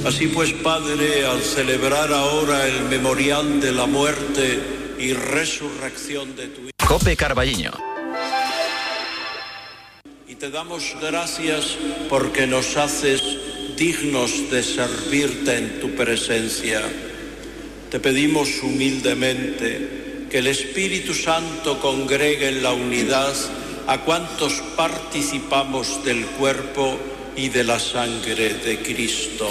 Así pues, Padre, al celebrar ahora el memorial de la muerte y resurrección de tu Hijo, Cope Carballiño. Y te damos gracias porque nos haces dignos de servirte en tu presencia. Te pedimos humildemente que el Espíritu Santo congregue en la unidad a cuantos participamos del cuerpo y de la sangre de Cristo.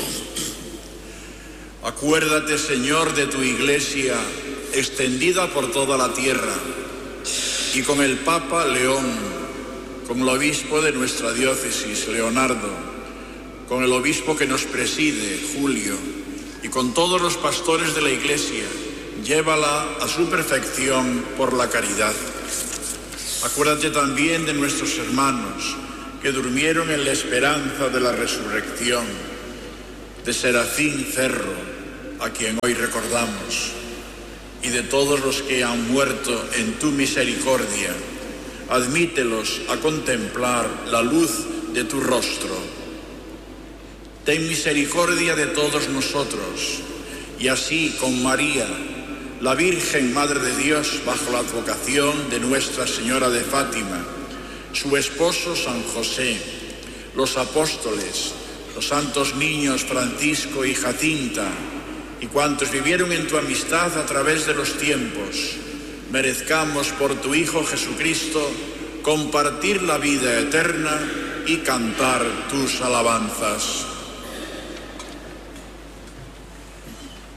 Acuérdate, Señor, de tu Iglesia extendida por toda la tierra, y con el Papa León, con el obispo de nuestra diócesis, Leonardo, con el obispo que nos preside, Julio, y con todos los pastores de la Iglesia, llévala a su perfección por la caridad. Acuérdate también de nuestros hermanos que durmieron en la esperanza de la resurrección, de Serafín Cerro, a quien hoy recordamos, y de todos los que han muerto en tu misericordia. Admítelos a contemplar la luz de tu rostro. Ten misericordia de todos nosotros, y así con María, la Virgen Madre de Dios, bajo la advocación de Nuestra Señora de Fátima, su esposo San José, los apóstoles, los santos niños Francisco y Jacinta, y cuantos vivieron en tu amistad a través de los tiempos, merezcamos por tu Hijo Jesucristo compartir la vida eterna y cantar tus alabanzas.